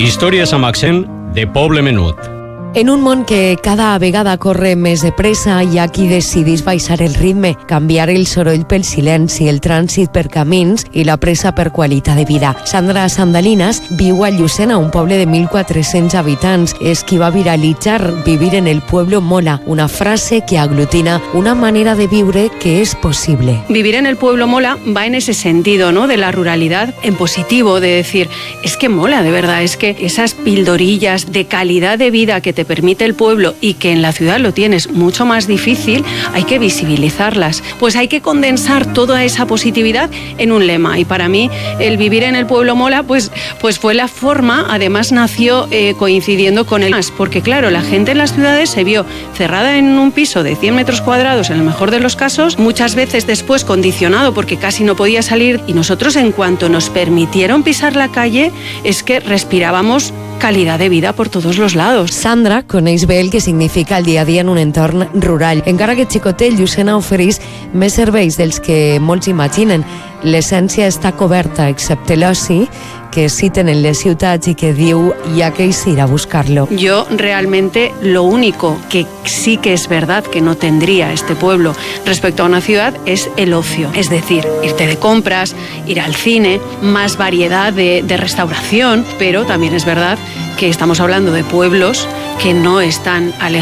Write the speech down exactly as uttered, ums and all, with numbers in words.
Històries amb accent de poble menut. En un món que cada vegada corre més de pressa, hi ha qui decidís baixar el ritme, canviar el soroll pel silenci, el trànsit per camins i la pressa per qualitat de vida. Sandra Sandalinas viu a Llucena, un poble de mil quatre-cents habitants. És qui va viralitzar Vivir en el pueblo mola, una frase que aglutina una manera de viure que es posible. Vivir en el pueblo mola va en ese sentido, ¿no?, de la ruralidad en positivo, de decir, es que mola, de verdad, es que esas pildorillas de calidad de vida que te permite el pueblo y que en la ciudad lo tienes mucho más difícil, hay que visibilizarlas. Pues hay que condensar toda esa positividad en un lema. Y para mí, el Vivir en el pueblo mola, pues, pues fue la forma, además nació eh, coincidiendo con el más, porque claro, la gente en las ciudades se vio cerrada en un piso de cien metros cuadrados, en el mejor de los casos, muchas veces después condicionado porque casi no podía salir, y nosotros, en cuanto nos permitieron pisar la calle, es que respirábamos calidad de vida por todos los lados. Sandra coneix bé el que significa el dia a dia en un entorn rural. Encara que xicotet, Llucena ofereix més serveis dels que molts imaginen. L'essència està coberta, excepte l'oci, que sí tenen les ciutats y que diu hi ha que ir a buscarlo. Yo realmente lo único que sí que es verdad que no tendría este pueblo respecto a una ciudad es el ocio. Es decir, irte de compras, ir al cine, más variedad de, de restauración, pero también es verdad que estamos hablando de pueblos que no están alejados